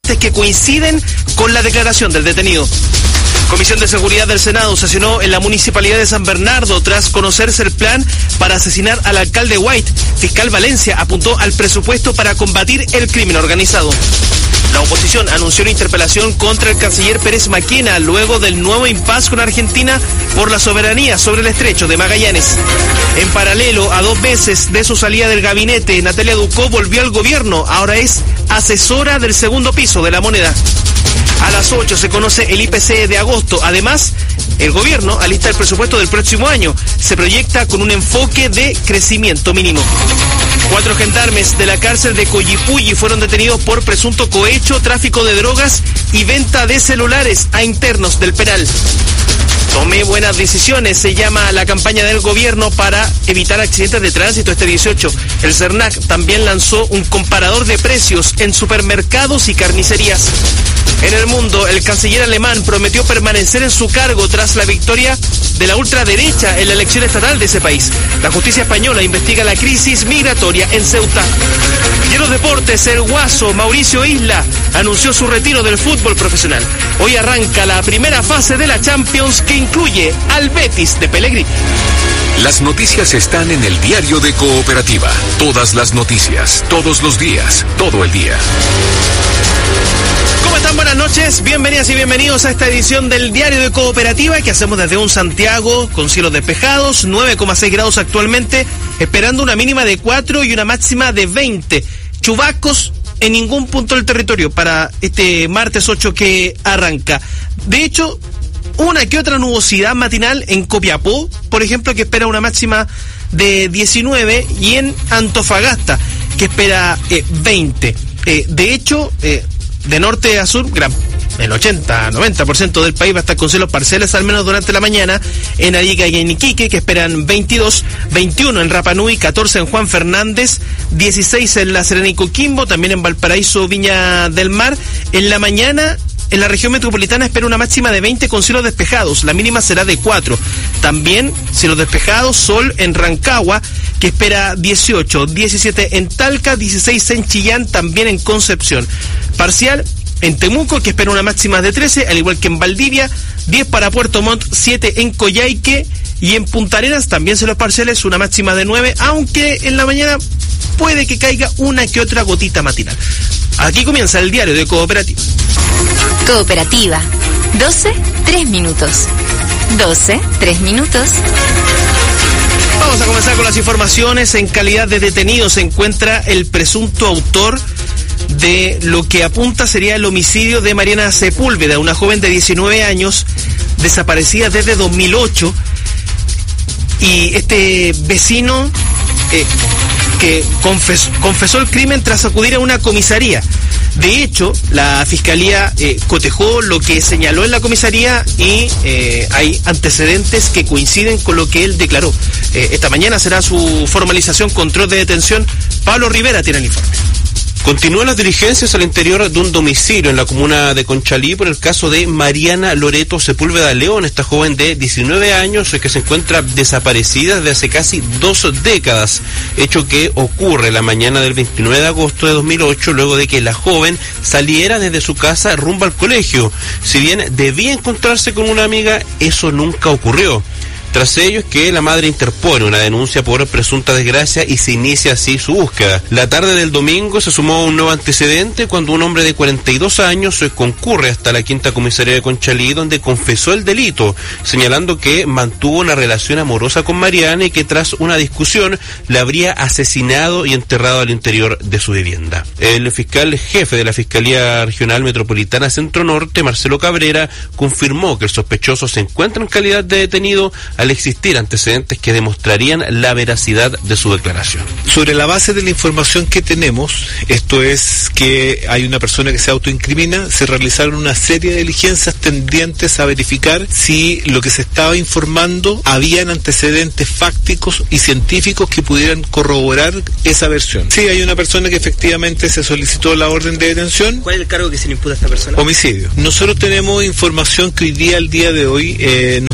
antecedentes que coinciden con la declaración del detenido. Comisión de Seguridad del Senado sesionó en la Municipalidad de San Bernardo tras conocerse el plan para asesinar al alcalde White. Fiscal Valencia apuntó al presupuesto para combatir el crimen organizado. La oposición anunció una interpelación contra el canciller Pérez Maquena luego del nuevo impasse con Argentina por la soberanía sobre el estrecho de Magallanes. En paralelo, a 2 meses de su salida del gabinete, Natalia Ducó volvió al gobierno. Ahora es asesora del segundo piso de La Moneda. A las 8 se conoce el IPC de agosto. Además, el gobierno alista el presupuesto del próximo año. Se proyecta con un enfoque de crecimiento mínimo. 4 gendarmes de la cárcel de Collipulli fueron detenidos por presunto cohecho, tráfico de drogas y venta de celulares a internos del penal. Tomé buenas decisiones, se llama la campaña del gobierno para evitar accidentes de tránsito este 18. El CERNAC también lanzó un comparador de precios en supermercados y carnicerías. En el mundo, el canciller alemán prometió permanecer en su cargo tras la victoria de la ultraderecha en la elección estatal de ese país. La justicia española investiga la crisis migratoria en Ceuta. Y en los deportes, el guaso Mauricio Isla anunció su retiro del fútbol profesional. Hoy arranca la primera fase de la Champions que incluye al Betis de Pellegrini. Las noticias están en el Diario de Cooperativa. Todas las noticias, todos los días, todo el día. ¿Cómo están? Buenas noches, bienvenidas y bienvenidos a esta edición del Diario de Cooperativa que hacemos desde un Santiago con cielos despejados, 9,6 grados actualmente, esperando una mínima de 4 y una máxima de 20. Chubascos en ningún punto del territorio para este martes 8 que arranca. De hecho, una que otra nubosidad matinal en Copiapó, por ejemplo, que espera una máxima de 19, y en Antofagasta, que espera 20. De hecho, de norte a sur, el 80-90% del país va a estar con cielos parciales, al menos durante la mañana, en Arica y en Iquique, que esperan 22, 21 en Rapa Nui, 14 en Juan Fernández, 16 en La Serena y Coquimbo, también en Valparaíso, Viña del Mar. En la mañana, en la región metropolitana espera una máxima de 20 con cielos despejados, la mínima será de 4. También cielos despejados, sol en Rancagua, que espera 18, 17 en Talca, 16 en Chillán, también en Concepción. Parcial en Temuco, que espera una máxima de 13, al igual que en Valdivia, 10 para Puerto Montt, 7 en Coyhaique, y en Punta Arenas también cielos parciales, una máxima de 9, aunque en la mañana puede que caiga una que otra gotita matinal. Aquí comienza el Diario de Cooperativa. Cooperativa, 12, 3 minutos. 12, 3 minutos. Vamos a comenzar con las informaciones. En calidad de detenido se encuentra el presunto autor de lo que apunta sería el homicidio de Mariana Sepúlveda, una joven de 19 años, desaparecida desde 2008. Y este vecino que confesó el crimen tras acudir a una comisaría. De hecho, la Fiscalía cotejó lo que señaló en la comisaría y hay antecedentes que coinciden con lo que él declaró. Esta mañana será su formalización, control de detención. Pablo Rivera tiene el informe. Continúan las diligencias al interior de un domicilio en la comuna de Conchalí por el caso de Mariana Loreto Sepúlveda León, esta joven de 19 años que se encuentra desaparecida desde hace casi 2 décadas, hecho que ocurre la mañana del 29 de agosto de 2008, luego de que la joven saliera desde su casa rumbo al colegio. Si bien debía encontrarse con una amiga, eso nunca ocurrió. Tras ello es que la madre interpone una denuncia por presunta desgracia y se inicia así su búsqueda. La tarde del domingo se sumó un nuevo antecedente cuando un hombre de 42 años concurre hasta la quinta comisaría de Conchalí, donde confesó el delito, señalando que mantuvo una relación amorosa con Mariana y que tras una discusión la habría asesinado y enterrado al interior de su vivienda. El fiscal jefe de la Fiscalía Regional Metropolitana Centro Norte, Marcelo Cabrera, confirmó que el sospechoso se encuentra en calidad de detenido al existir antecedentes que demostrarían la veracidad de su declaración. Sobre la base de la información que tenemos, esto es que hay una persona que se autoincrimina, se realizaron una serie de diligencias tendientes a verificar si lo que se estaba informando habían antecedentes fácticos y científicos que pudieran corroborar esa versión. Sí, hay una persona que efectivamente se solicitó la orden de detención. ¿Cuál es el cargo que se le imputa a esta persona? Homicidio. Nosotros tenemos información que hoy día, al día de hoy, nos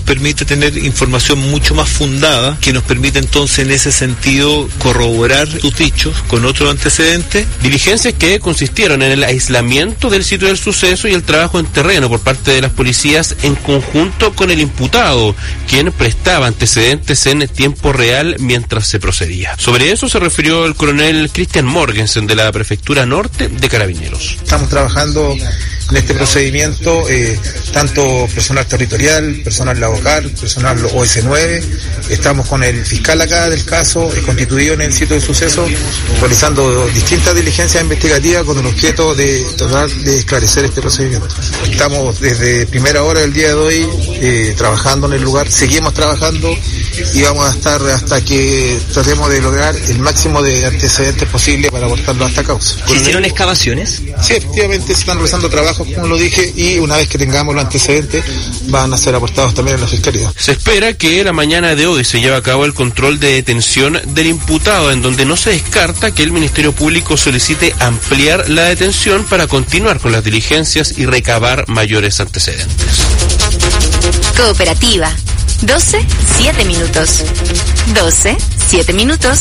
permite tener información mucho más fundada, que nos permite entonces en ese sentido corroborar sus dichos con otros antecedentes. Diligencias que consistieron en el aislamiento del sitio del suceso y el trabajo en terreno por parte de las policías en conjunto con el imputado, quien prestaba antecedentes en tiempo real mientras se procedía. Sobre eso se refirió el coronel Christian Morgensen de la Prefectura Norte de Carabineros. Estamos trabajando en este procedimiento, tanto personal territorial, personal local, personal OS9, estamos con el fiscal acá del caso, constituido en el sitio del suceso, realizando distintas diligencias investigativas con el objeto de tratar de esclarecer este procedimiento. Estamos desde primera hora del día de hoy trabajando en el lugar, seguimos trabajando y vamos a estar hasta que tratemos de lograr el máximo de antecedentes posible para aportarlo a esta causa. ¿Se hicieron excavaciones? Sí, efectivamente se están realizando trabajos, como lo dije, y una vez que tengamos los antecedentes van a ser aportados también en la Fiscalía. Se espera que la mañana de hoy se lleve a cabo el control de detención del imputado, en donde no se descarta que el Ministerio Público solicite ampliar la detención para continuar con las diligencias y recabar mayores antecedentes. Cooperativa. 12, 7 minutos. 12, 7 minutos.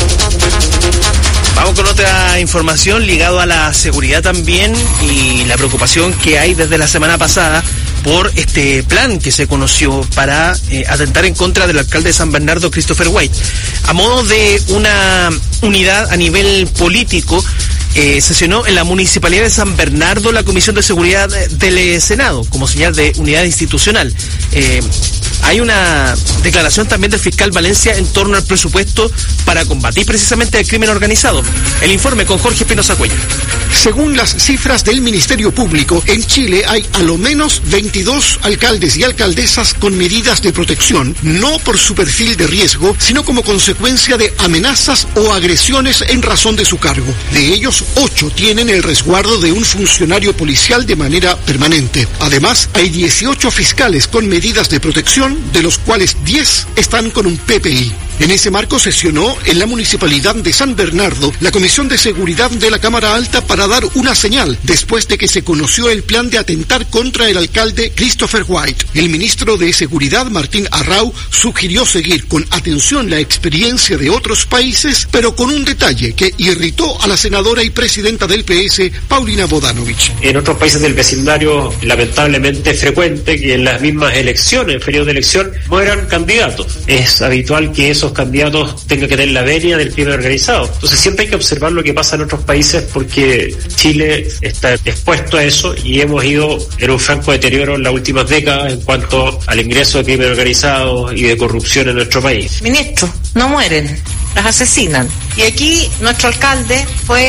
Vamos con otra información ligado a la seguridad también y la preocupación que hay desde la semana pasada por este plan que se conoció para atentar en contra del alcalde de San Bernardo, Christopher White. A modo de una unidad a nivel político, sesionó en la Municipalidad de San Bernardo la Comisión de Seguridad del Senado, como señal de unidad institucional. Hay una declaración también del fiscal Valencia en torno al presupuesto para combatir precisamente el crimen organizado. El informe con Jorge Espinosa Cuellar. Según las cifras del Ministerio Público, en Chile hay a lo menos 22 alcaldes y alcaldesas con medidas de protección, no por su perfil de riesgo, sino como consecuencia de amenazas o agresiones en razón de su cargo. De ellos, 8 tienen el resguardo de un funcionario policial de manera permanente. Además, hay 18 fiscales con medidas de protección, de los cuales 10 están con un PPI. En ese marco sesionó en la Municipalidad de San Bernardo la Comisión de Seguridad de la Cámara Alta para dar una señal después de que se conoció el plan de atentar contra el alcalde Christopher White. El ministro de Seguridad, Martín Arrau, sugirió seguir con atención la experiencia de otros países, pero con un detalle que irritó a la senadora y presidenta del PS, Paulina Bodanovich. En otros países del vecindario, lamentablemente es frecuente que en las mismas elecciones, en periodo de elección, mueran candidatos. Es habitual que esos candidatos tengan que tener la venia del crimen organizado. Entonces siempre hay que observar lo que pasa en otros países porque Chile está expuesto a eso y hemos ido en un franco deterioro en las últimas décadas en cuanto al ingreso de crimen organizado y de corrupción en nuestro país. Ministros, no mueren, las asesinan. Y aquí nuestro alcalde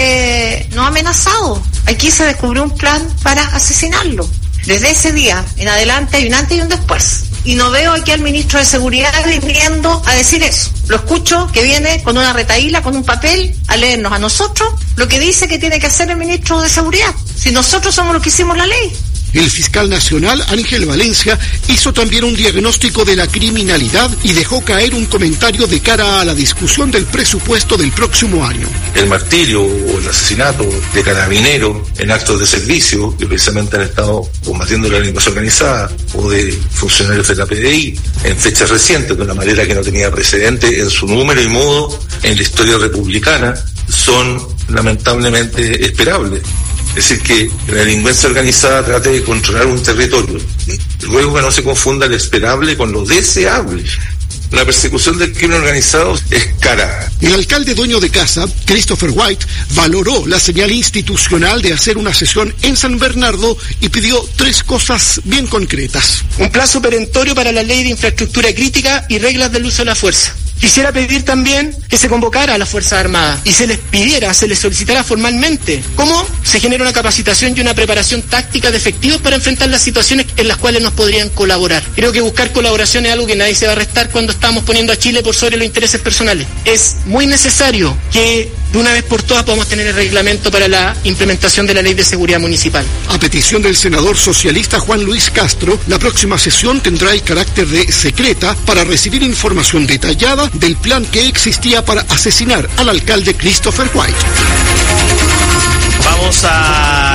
fue no amenazado. Aquí se descubrió un plan para asesinarlo. Desde ese día en adelante hay un antes y un después. Y no veo aquí al ministro de Seguridad viniendo a decir eso. Lo escucho que viene con una retahíla, con un papel, a leernos a nosotros lo que dice que tiene que hacer el ministro de Seguridad. Si nosotros somos los que hicimos la ley. El fiscal nacional, Ángel Valencia, hizo también un diagnóstico de la criminalidad y dejó caer un comentario de cara a la discusión del presupuesto del próximo año. El martirio o el asesinato de carabineros en actos de servicio que precisamente han estado combatiendo la delincuencia organizada o de funcionarios de la PDI en fechas recientes de una manera que no tenía precedente en su número y modo en la historia republicana son lamentablemente esperables. Es decir, que la delincuencia organizada trate de controlar un territorio. Luego que no se confunda lo esperable con lo deseable. La persecución del crimen organizado es cara. El alcalde dueño de casa, Christopher White, valoró la señal institucional de hacer una sesión en San Bernardo y pidió 3 cosas bien concretas. Un plazo perentorio para la ley de infraestructura crítica y reglas del uso de la fuerza. Quisiera pedir también que se convocara a las Fuerzas Armadas y se les pidiera, se les solicitara formalmente cómo se genera una capacitación y una preparación táctica de efectivos para enfrentar las situaciones en las cuales nos podrían colaborar. Creo que buscar colaboración es algo que nadie se va a restar cuando estamos poniendo a Chile por sobre los intereses personales. Es muy necesario que de una vez por todas podamos tener el reglamento para la implementación de la Ley de Seguridad Municipal. A petición del senador socialista Juan Luis Castro, la próxima sesión tendrá el carácter de secreta para recibir información detallada del plan que existía para asesinar al alcalde Christopher White. Vamos a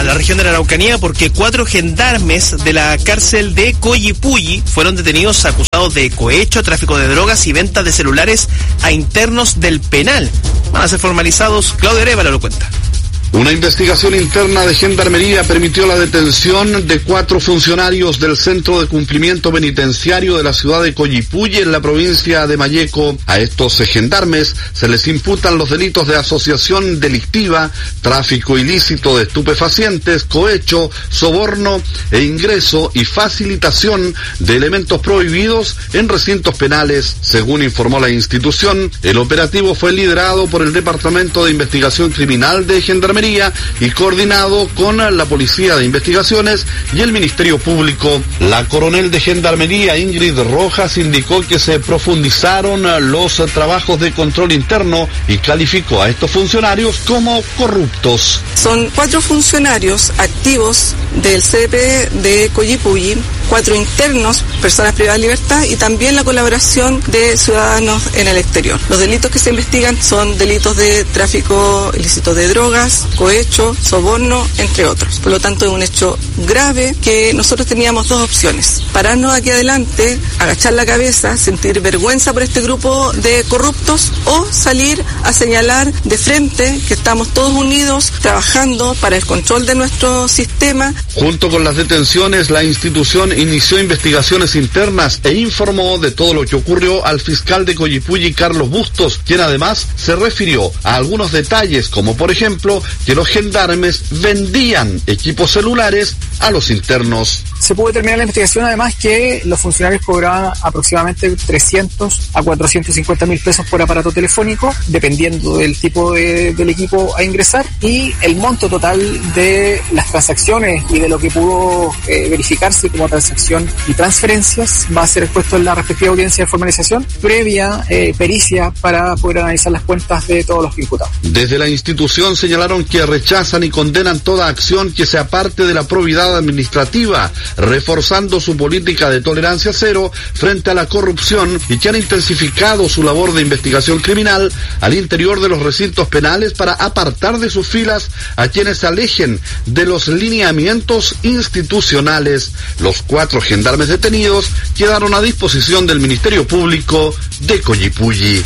la región de la Araucanía porque 4 gendarmes de la cárcel de Coyipulli fueron detenidos acusados de cohecho, tráfico de drogas y venta de celulares a internos del penal. Van a ser formalizados. Claudio Arévalo lo cuenta. Una investigación interna de Gendarmería permitió la detención de 4 funcionarios del Centro de Cumplimiento Penitenciario de la ciudad de Coyipulli, en la provincia de Malleco. A estos gendarmes se les imputan los delitos de asociación delictiva, tráfico ilícito de estupefacientes, cohecho, soborno e ingreso y facilitación de elementos prohibidos en recintos penales. Según informó la institución, el operativo fue liderado por el Departamento de Investigación Criminal de Gendarmería y coordinado con la Policía de Investigaciones y el Ministerio Público. La coronel de Gendarmería, Ingrid Rojas, indicó que se profundizaron los trabajos de control interno y calificó a estos funcionarios como corruptos. Son 4 funcionarios activos del CP de Coyipulli, 4 internos, personas privadas de libertad, y también la colaboración de ciudadanos en el exterior. Los delitos que se investigan son delitos de tráfico ilícito de drogas, cohecho, soborno, entre otros. Por lo tanto, es un hecho grave que nosotros teníamos 2 opciones: pararnos aquí adelante, agachar la cabeza, sentir vergüenza por este grupo de corruptos, o salir a señalar de frente que estamos todos unidos trabajando para el control de nuestro sistema. Junto con las detenciones, la institución inició investigaciones internas e informó de todo lo que ocurrió al fiscal de Coyipulli, Carlos Bustos, quien además se refirió a algunos detalles, como por ejemplo que los gendarmes vendían equipos celulares a los internos. Se pudo determinar la investigación además que los funcionarios cobraban aproximadamente 300 a 450 mil pesos por aparato telefónico, dependiendo del tipo del equipo a ingresar, y el monto total de las transacciones y de lo que pudo verificarse como transacción y transferencias va a ser expuesto en la respectiva audiencia de formalización previa pericia para poder analizar las cuentas de todos los imputados. Desde la institución señalaron que rechazan y condenan toda acción que se aparte de la probidad administrativa, reforzando su política de tolerancia cero frente a la corrupción, y que han intensificado su labor de investigación criminal al interior de los recintos penales para apartar de sus filas a quienes se alejen de los lineamientos institucionales. Los 4 gendarmes detenidos quedaron a disposición del Ministerio Público de Coyipulli.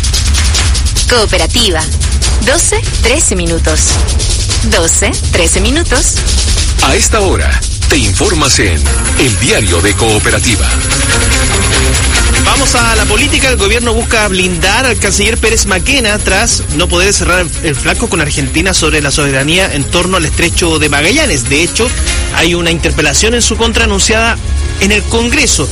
Cooperativa. 12-13 minutos. 12-13 minutos. A esta hora, te informas en El Diario de Cooperativa. Vamos a la política. El gobierno busca blindar al canciller Pérez Mackenna tras no poder cerrar el flanco con Argentina sobre la soberanía en torno al estrecho de Magallanes. De hecho, hay una interpelación en su contra anunciada en el Congreso.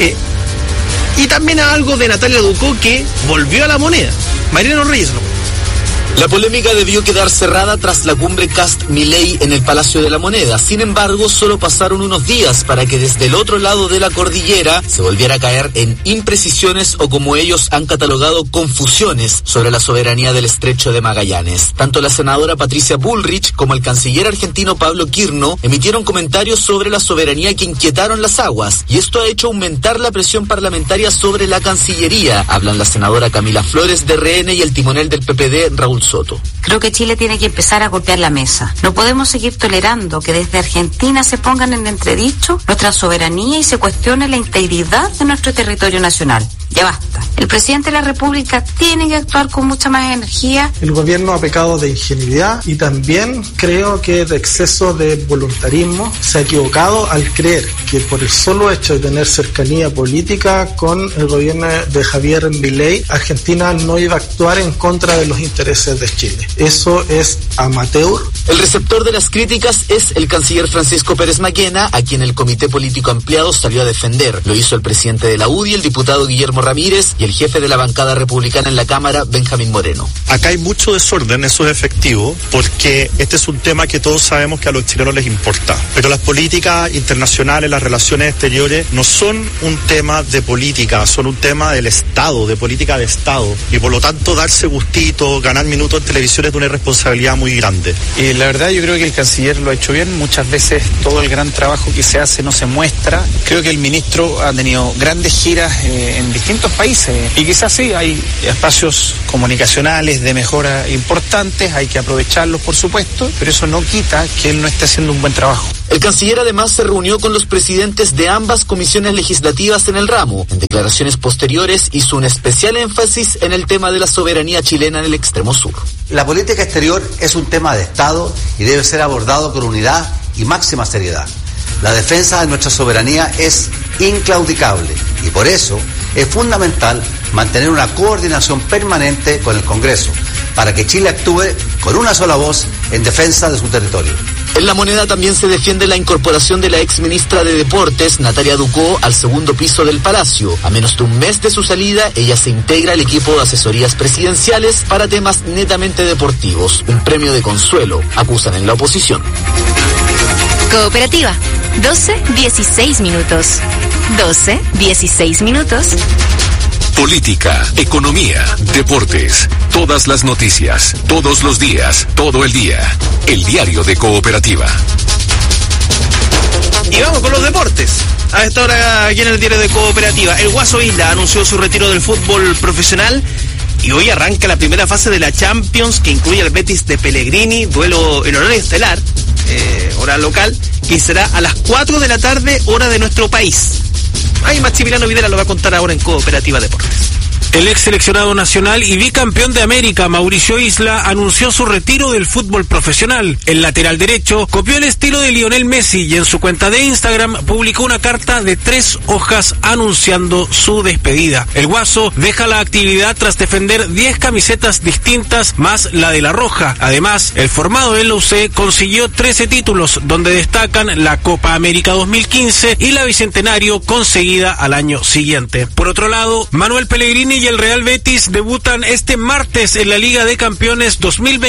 Y también algo de Natalia Ducó, que volvió a la moneda. Mariano Reyes. La polémica debió quedar cerrada tras la cumbre Kast-Milei en el Palacio de la Moneda. Sin embargo, solo pasaron unos días para que desde el otro lado de la cordillera se volviera a caer en imprecisiones, o como ellos han catalogado, confusiones sobre la soberanía del estrecho de Magallanes. Tanto la senadora Patricia Bullrich como el canciller argentino Pablo Quirno emitieron comentarios sobre la soberanía que inquietaron las aguas, y esto ha hecho aumentar la presión parlamentaria sobre la Cancillería. Hablan la senadora Camila Flores de RN y el timonel del PPD, Raúl Soto. Creo que Chile tiene que empezar a golpear la mesa. No podemos seguir tolerando que desde Argentina se pongan en entredicho nuestra soberanía y se cuestione la integridad de nuestro territorio nacional. Ya basta. El presidente de la República tiene que actuar con mucha más energía. El gobierno ha pecado de ingenuidad y también creo que de exceso de voluntarismo. Se ha equivocado al creer que por el solo hecho de tener cercanía política con el gobierno de Javier Milei, Argentina no iba a actuar en contra de los intereses de Chile. Eso es amateur. El receptor de las críticas es el canciller Francisco Pérez Mackenna, a quien el Comité Político Ampliado salió a defender. Lo hizo el presidente de la UDI, el diputado Guillermo Ramírez, y el jefe de la bancada republicana en la Cámara, Benjamín Moreno. Acá hay mucho desorden, eso es efectivo, porque este es un tema que todos sabemos que a los chilenos les importa. Pero las políticas internacionales, las relaciones exteriores, no son un tema de política, son un tema del Estado, de política de Estado. Y por lo tanto, darse gustito, ganar minutos en televisión es de una irresponsabilidad muy grande. Y la verdad, yo creo que el canciller lo ha hecho bien. Muchas veces todo el gran trabajo que se hace no se muestra. Creo que el ministro ha tenido grandes giras en distintos distintos países. Y quizás sí, hay espacios comunicacionales de mejora importantes, hay que aprovecharlos por supuesto, pero eso no quita que él no esté haciendo un buen trabajo. El canciller además se reunió con los presidentes de ambas comisiones legislativas en el ramo. En declaraciones posteriores hizo un especial énfasis en el tema de la soberanía chilena en el extremo sur. La política exterior es un tema de Estado y debe ser abordado con unidad y máxima seriedad. La defensa de nuestra soberanía es inclaudicable y por eso es fundamental mantener una coordinación permanente con el Congreso para que Chile actúe con una sola voz en defensa de su territorio. En La Moneda también se defiende la incorporación de la exministra de Deportes, Natalia Ducó, al segundo piso del Palacio. A menos de un mes de su salida, ella se integra al equipo de asesorías presidenciales para temas netamente deportivos. Un premio de consuelo, acusan en la oposición. Cooperativa, 12:16 minutos. 12:16 minutos. Política, economía, deportes, todas las noticias, todos los días, todo el día. El diario de Cooperativa. Y vamos con los deportes. A esta hora aquí en el diario de Cooperativa, el Guaso Isla anunció su retiro del fútbol profesional y hoy arranca la primera fase de la Champions que incluye al Betis de Pellegrini, duelo en horario estelar, hora local, que será a las 4 de la tarde, hora de nuestro país. Ahí Maximiliano Videla lo va a contar ahora en Cooperativa Deportes. El ex seleccionado nacional y bicampeón de América, Mauricio Isla, anunció su retiro del fútbol profesional. El lateral derecho copió el estilo de Lionel Messi y en su cuenta de Instagram publicó una carta de 3 hojas anunciando su despedida. El Guaso deja la actividad tras defender 10 camisetas distintas más la de la roja. Además, el formado en la UC consiguió 13 títulos, donde destacan la Copa América 2015 y la Bicentenario conseguida al año siguiente. Por otro lado, Manuel Pellegrini y el Real Betis debutan este martes en la Liga de Campeones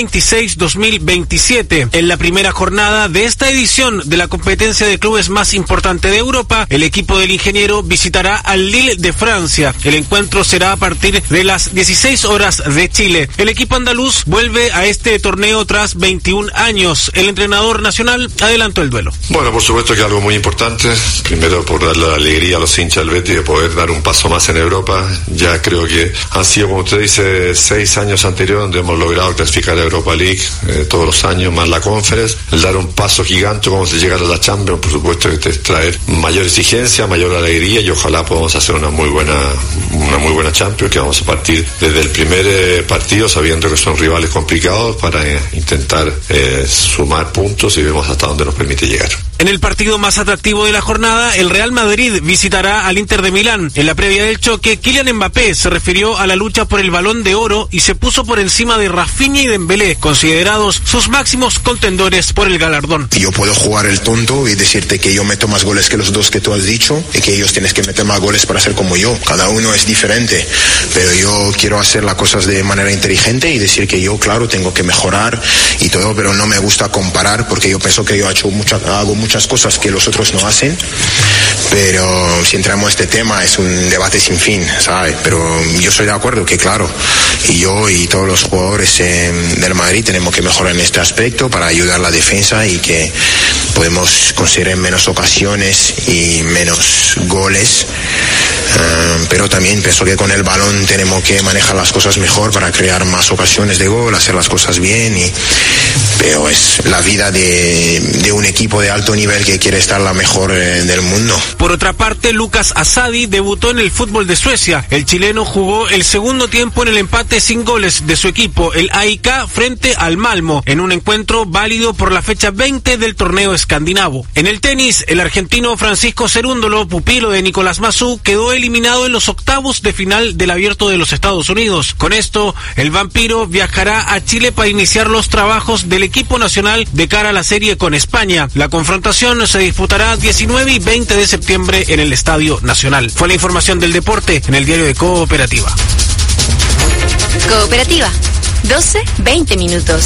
2026-2027. En la primera jornada de esta edición de la competencia de clubes más importante de Europa, el equipo del ingeniero visitará al Lille de Francia. El encuentro será a partir de las 16 horas de Chile. El equipo andaluz vuelve a este torneo tras 21 años. El entrenador nacional adelantó el duelo. Bueno, por supuesto que algo muy importante. Primero por darle la alegría a los hinchas del Betis de poder dar un paso más en Europa. Ya creo que han sido, como usted dice, 6 años anteriores donde hemos logrado clasificar a Europa League todos los años, más la Conference. El dar un paso gigante como se llegar a la Champions, por supuesto que es traer mayor exigencia, mayor alegría y ojalá podamos hacer una muy buena Champions, que vamos a partir desde el primer partido sabiendo que son rivales complicados para intentar sumar puntos y vemos hasta dónde nos permite llegar. En el partido más atractivo de la jornada, el Real Madrid visitará al Inter de Milán. En la previa del choque, Kylian Mbappé se refirió a la lucha por el Balón de Oro y se puso por encima de Rafinha y Dembélé, considerados sus máximos contendores por el galardón. Yo puedo jugar el tonto y decirte que yo meto más goles que los dos que tú has dicho y que ellos tienen que meter más goles para ser como yo. Cada uno es diferente, pero yo quiero hacer las cosas de manera inteligente y decir que yo, claro, tengo que mejorar y todo, pero no me gusta comparar porque yo pienso que yo hago muchas cosas que los otros no hacen, pero si entramos a este tema es un debate sin fin, ¿sabes? Pero yo estoy de acuerdo que, claro, y yo y todos los jugadores del Madrid tenemos que mejorar en este aspecto para ayudar a la defensa y que podemos conseguir menos ocasiones y menos goles, pero también pienso que con el balón tenemos que manejar las cosas mejor para crear más ocasiones de gol, hacer las cosas bien, pero es la vida de un equipo de alto nivel que quiere estar la mejor del mundo. Por otra parte, Lucas Asadi debutó en el fútbol de Suecia. El chileno jugó el segundo tiempo en el empate sin goles de su equipo, el AIK, frente al Malmo, en un encuentro válido por la fecha 20 del torneo escandinavo. En el tenis, el argentino Francisco Cerúndolo, pupilo de Nicolás Massú, quedó eliminado en los octavos de final del Abierto de los Estados Unidos. Con esto, el vampiro viajará a Chile para iniciar los trabajos del equipo nacional de cara a la serie con España. La confrontación se disputará 19 y 20 de septiembre en el Estadio Nacional. Fue la información del deporte en el diario de Cooperativa. Cooperativa, 12:20 minutos.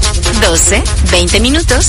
12:20 minutos.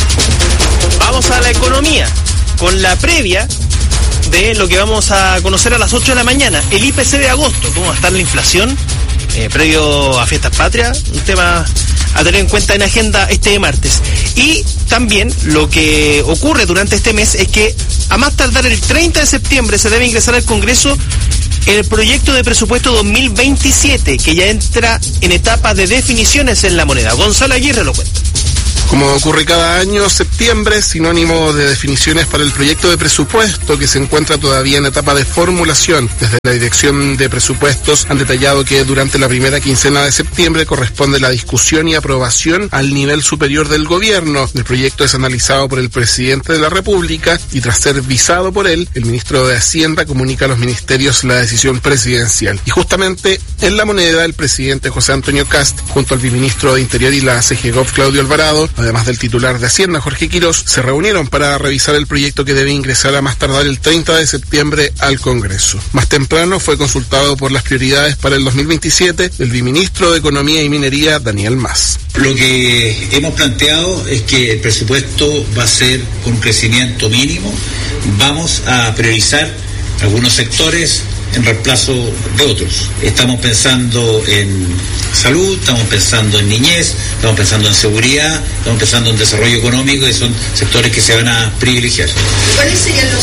Vamos a la economía con la previa de lo que vamos a conocer a las 8 de la mañana, el IPC de agosto, cómo va a estar la inflación previo a Fiestas Patrias, un tema a tener en cuenta en agenda este martes. Y también lo que ocurre durante este mes es que a más tardar el 30 de septiembre se debe ingresar al Congreso el proyecto de presupuesto 2027, que ya entra en etapa de definiciones en la moneda. Gonzalo Aguirre lo cuenta. Como ocurre cada año, septiembre es sinónimo de definiciones para el proyecto de presupuesto que se encuentra todavía en etapa de formulación. Desde la Dirección de Presupuestos han detallado que durante la primera quincena de septiembre corresponde la discusión y aprobación al nivel superior del gobierno. El proyecto es analizado por el presidente de la República y tras ser visado por él, el ministro de Hacienda comunica a los ministerios la decisión presidencial. Y justamente en la moneda, el presidente José Antonio Kast, junto al viceministro de Interior y la CGGOV Claudio Alvarado, además del titular de Hacienda, Jorge Quirós, se reunieron para revisar el proyecto que debe ingresar a más tardar el 30 de septiembre al Congreso. Más temprano fue consultado por las prioridades para el 2027 el viceministro de Economía y Minería, Daniel Mas. Lo que hemos planteado es que el presupuesto va a ser con un crecimiento mínimo. Vamos a priorizar algunos sectores en reemplazo de otros. Estamos pensando en salud, estamos pensando en niñez, estamos pensando en seguridad, estamos pensando en desarrollo económico, y son sectores que se van a privilegiar. ¿Cuáles serían los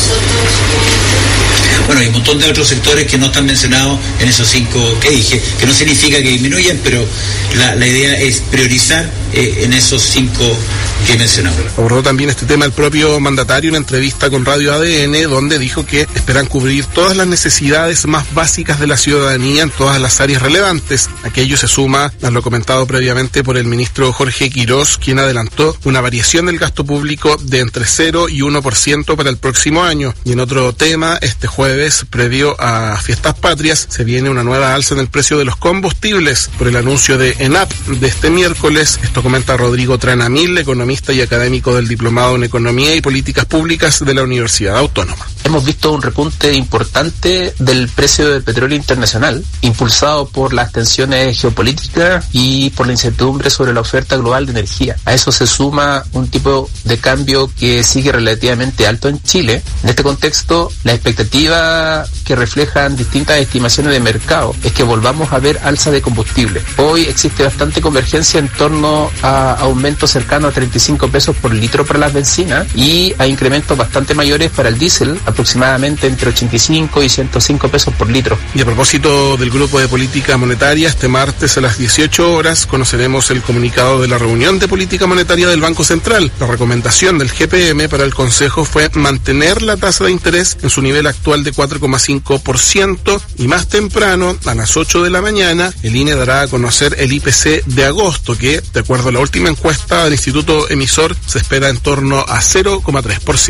otros? Bueno, hay un montón de otros sectores que no están mencionados en esos 5 que dije, que no significa que disminuyan, pero la idea es priorizar en esos 5 que he mencionado. Abordó también este tema el propio mandatario en entrevista con Radio ADN, donde dijo que esperan cubrir todas las necesidades más básicas de la ciudadanía en todas las áreas relevantes. Aquello se suma a lo comentado previamente por el ministro Jorge Quirós, quien adelantó una variación del gasto público de entre 0 y 1% para el próximo año. Y en otro tema, este jueves, previo a Fiestas Patrias, se viene una nueva alza en el precio de los combustibles por el anuncio de ENAP de este miércoles. Esto comenta Rodrigo Tranamil, economista y académico del Diplomado en Economía y Políticas Públicas de la Universidad Autónoma. Hemos visto un repunte importante del precio del petróleo internacional, impulsado por las tensiones geopolíticas y por la incertidumbre sobre la oferta global de energía. A eso se suma un tipo de cambio que sigue relativamente alto en Chile. En este contexto, la expectativa que reflejan distintas estimaciones de mercado es que volvamos a ver alza de combustible. Hoy existe bastante convergencia en torno a aumentos cercanos a 35 pesos por litro para las bencinas y a incrementos bastante mayores para el diésel, aproximadamente entre 85 y 105 pesos por litro. Y a propósito del Grupo de Política Monetaria, este martes a las 18 horas conoceremos el comunicado de la reunión de política monetaria del Banco Central. La recomendación del GPM para el Consejo fue mantener la tasa de interés en su nivel actual de 4,5% y más temprano, a las 8 de la mañana, el INE dará a conocer el IPC de agosto, que, de acuerdo a la última encuesta del Instituto Emisor, se espera en torno a 0,3%.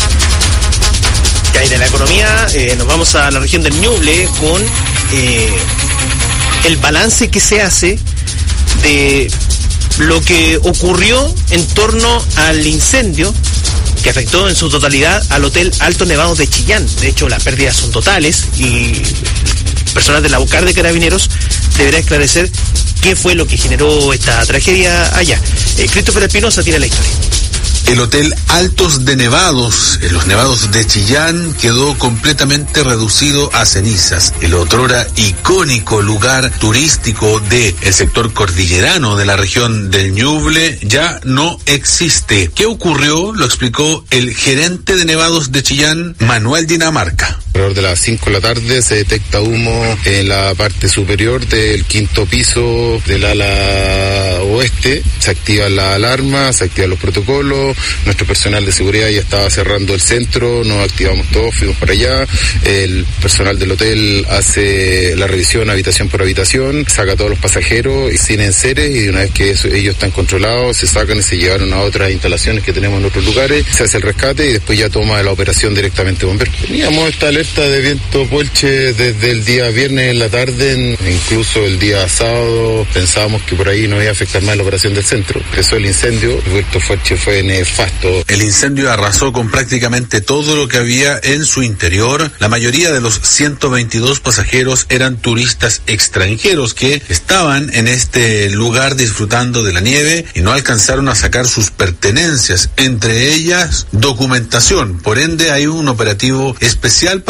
Y de la economía nos vamos a la región del Ñuble con el balance que se hace de lo que ocurrió en torno al incendio que afectó en su totalidad al Hotel Altos Nevados de Chillán. De hecho, las pérdidas son totales y personal de la UCAR de Carabineros deberá esclarecer qué fue lo que generó esta tragedia allá. Christopher Espinosa tiene la historia. El Hotel Altos de Nevados, en los Nevados de Chillán, quedó completamente reducido a cenizas. El otrora icónico lugar turístico del sector cordillerano de la región del Ñuble ya no existe. ¿Qué ocurrió? Lo explicó el gerente de Nevados de Chillán, Manuel Dinamarca. Alrededor de las 5 de la tarde se detecta humo en la parte superior del 5º piso del ala oeste. Se activan las alarmas, se activan los protocolos. Nuestro personal de seguridad ya estaba cerrando el centro, nos activamos todos, fuimos para allá. El personal del hotel hace la revisión habitación por habitación, saca a todos los pasajeros sin enseres y una vez que ellos están controlados, se sacan y se llevaron a otras instalaciones que tenemos en otros lugares. Se hace el rescate y después ya toma la operación directamente bomberos. Teníamos esta alerta de viento polche desde el día viernes en la tarde, incluso el día sábado pensábamos que por ahí no iba a afectar más la operación del centro. Empezó el incendio, el viento fuerte fue nefasto. El incendio arrasó con prácticamente todo lo que había en su interior. La mayoría de los 122 pasajeros eran turistas extranjeros que estaban en este lugar disfrutando de la nieve y no alcanzaron a sacar sus pertenencias, entre ellas documentación. Por ende, hay un operativo especial para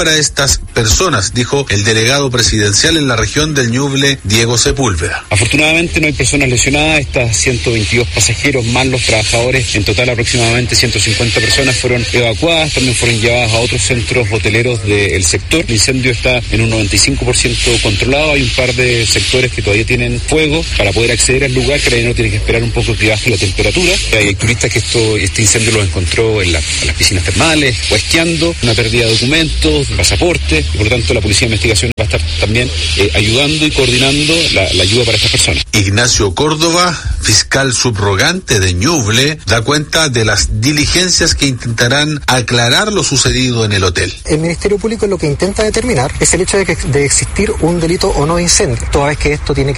para estas personas, dijo el delegado presidencial en la región del Ñuble, Diego Sepúlveda. Afortunadamente no hay personas lesionadas, estas 122 pasajeros más los trabajadores, en total aproximadamente 150 personas fueron evacuadas, también fueron llevadas a otros centros hoteleros del sector. El incendio está en un 95% controlado, hay un par de sectores que todavía tienen fuego. Para poder acceder al lugar, Carabinero tiene que esperar un poco que baje la temperatura. Hay turistas que este incendio los encontró en las piscinas termales o esquiando, una pérdida de documentos, pasaporte, y por lo tanto la Policía de Investigación va a estar también ayudando y coordinando la ayuda para estas personas. Ignacio Córdoba, fiscal subrogante de Ñuble, da cuenta de las diligencias que intentarán aclarar lo sucedido en el hotel. El Ministerio Público lo que intenta determinar es el hecho de existir un delito o no de incendio, toda vez que esto tiene que